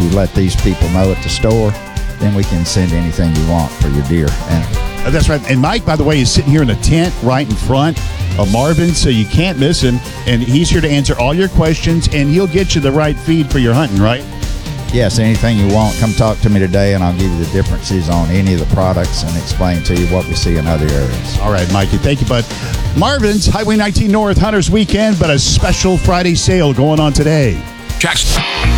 you let these people know at the store, then we can send anything you want for your deer animal. That's right. And Mike, by the way, is sitting here in a tent right in front of Marvin, so you can't miss him. And he's here to answer all your questions, and he'll get you the right feed for your hunting, right? Yes, anything you want, come talk to me today, and I'll give you the differences on any of the products and explain to you what we see in other areas. All right, Mikey. Thank you, bud. Marvin's Highway 19 North Hunters Weekend, but a special Friday sale going on today. Jackson.